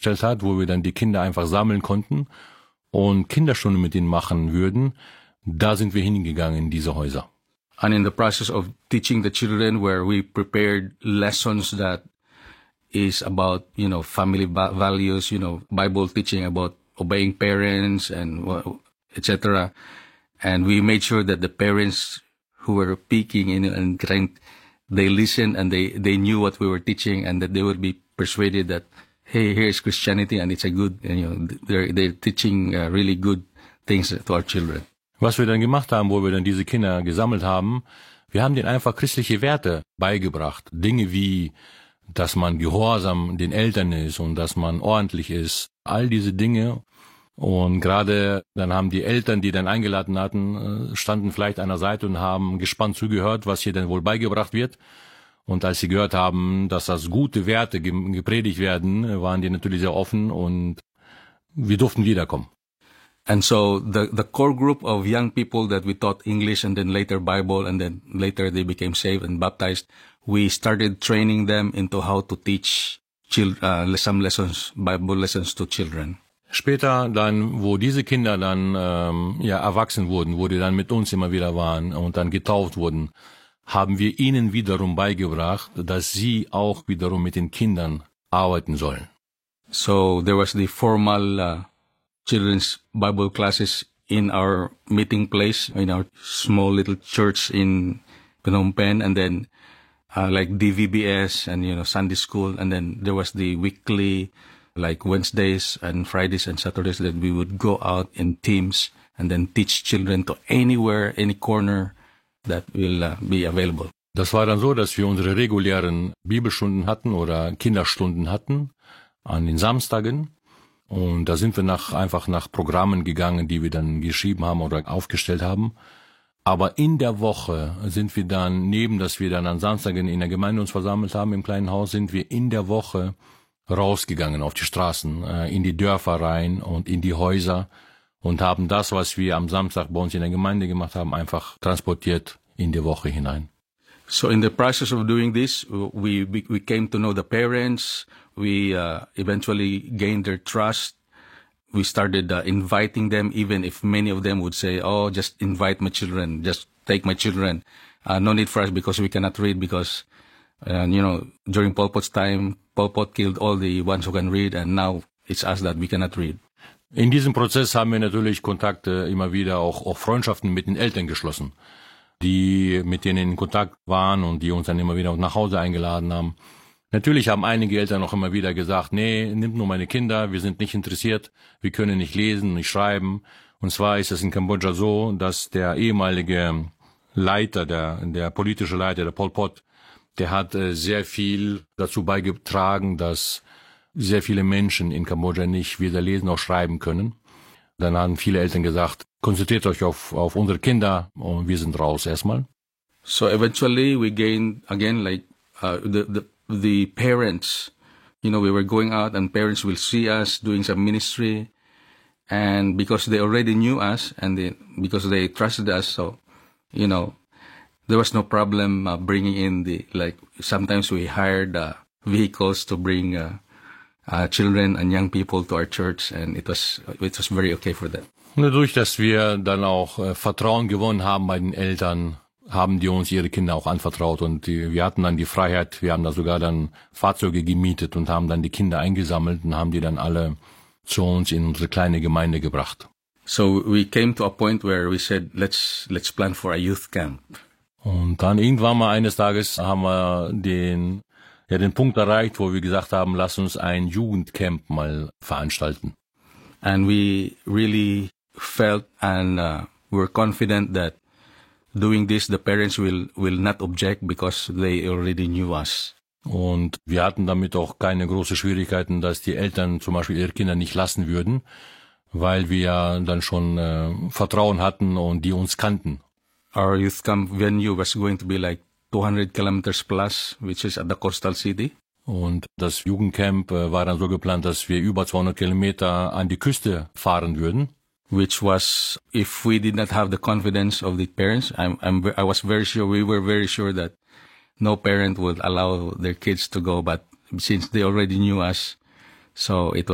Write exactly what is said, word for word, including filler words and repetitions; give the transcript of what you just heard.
aufgestellt hat, wo wir dann die Kinder einfach sammeln konnten und Kinderstunden mit ihnen machen würden. Da sind wir hingegangen in diese Häuser. And in the process of teaching the children, where we prepared lessons that is about, you know, family values, you know, Bible teaching about obeying parents and et cetera. And we made sure that the parents who were peeking in and trying, they listened and they, they knew what we were teaching, and that they would be persuaded that, hey, here's Christianity and it's a good, you know, they're, they're teaching uh, really good things to our children. Was wir dann gemacht haben, wo wir dann diese Kinder gesammelt haben, wir haben denen einfach christliche Werte beigebracht. Dinge wie, dass man gehorsam den Eltern ist und dass man ordentlich ist. All diese Dinge. Und gerade dann haben die Eltern, die dann eingeladen hatten, standen vielleicht an der Seite und haben gespannt zugehört, was hier denn wohl beigebracht wird. Und als sie gehört haben, dass das gute Werte gepredigt werden, waren die natürlich sehr offen und wir durften wiederkommen. And so the, the core group of young people that we taught English and then later Bible and then later they became saved and baptized, we started training them into how to teach chil- uh, some lessons, Bible lessons to children. Später dann, wo diese Kinder dann ähm, ja erwachsen wurden, wo die dann mit uns immer wieder waren und dann getauft wurden, haben wir ihnen wiederum beigebracht, dass sie auch wiederum mit den Kindern arbeiten sollen. So there was the formal uh, children's Bible classes in our meeting place, in our small little church in Phnom Penh, and then uh, like D V B S and, you know, Sunday school, and then there was the weekly, like Wednesdays and Fridays and Saturdays that we would go out in teams and then teach children to anywhere, any corner that will uh, be available. Das war dann so, dass wir unsere regulären Bibelstunden hatten oder Kinderstunden hatten an den Samstagen. Und da sind wir nach, einfach nach Programmen gegangen, die wir dann geschrieben haben oder aufgestellt haben. Aber in der Woche sind wir dann, neben dass wir dann an Samstagen in der Gemeinde uns versammelt haben, im kleinen Haus, sind wir in der Woche rausgegangen auf die Straßen, in die Dörfer rein und in die Häuser und haben das, was wir am Samstag bei uns in der Gemeinde gemacht haben, einfach transportiert in die Woche hinein. So in the process of doing this, we we, we came to know the parents. We uh, eventually gained their trust. We started uh, inviting them, even if many of them would say, "Oh, just invite my children, just take my children. Uh, no need for us because we cannot read because, uh, you know, during Pol Pot's time, Pol Pot killed all the ones who can read, and now it's us that we cannot read." In diesem Prozess haben wir natürlich Kontakte, immer wieder auch, auch Freundschaften mit den Eltern geschlossen, die mit denen in Kontakt waren und die uns dann immer wieder nach Hause eingeladen haben. Natürlich haben einige Eltern auch immer wieder gesagt, nee, nimmt nur meine Kinder, wir sind nicht interessiert, wir können nicht lesen, nicht schreiben. Und zwar ist es in Kambodscha so, dass der ehemalige Leiter, der, der politische Leiter, der Pol Pot, der hat äh, sehr viel dazu beigetragen, dass sehr viele Menschen in Kambodscha nicht weder lesen noch schreiben können. Dann haben viele Eltern gesagt, konzentriert euch auf, auf unsere Kinder und wir sind raus erstmal. So eventually we gained again like uh, the, the the parents, you know, we were going out and parents will see us doing some ministry, and because they already knew us and they, because they trusted us, so, you know, there was no problem uh, bringing in the, like, sometimes we hired uh, vehicles to bring uh, uh, children and young people to our church, and it was, it was very okay for them. Dadurch, dass wir dann auch äh, Vertrauen gewonnen haben bei den Eltern, haben die uns ihre Kinder auch anvertraut und die, wir hatten dann die Freiheit, wir haben da sogar dann Fahrzeuge gemietet und haben dann die Kinder eingesammelt und haben die dann alle zu uns in unsere kleine Gemeinde gebracht. So we came to a point where we said, let's let's plan for a youth camp. Und dann irgendwann mal eines Tages haben wir den ja den Punkt erreicht, wo wir gesagt haben, lass uns ein Jugendcamp mal veranstalten. And we really felt and uh, were confident that doing this, the parents will will not object because they already knew us. Und wir hatten damit auch keine großen Schwierigkeiten, dass die Eltern zum Beispiel ihre Kinder nicht lassen würden, weil wir ja dann schon äh, Vertrauen hatten und die uns kannten. Our youth camp venue was going to be like two hundred kilometers plus, which is at the coastal city. Und das Jugendcamp äh, war dann so geplant, dass wir über zweihundert Kilometer an die Küste fahren würden. Which was, if we did not have the confidence of the parents, I'm, I'm, I was very sure, we were very sure that no parent would allow their kids to go, but since they already knew us, so it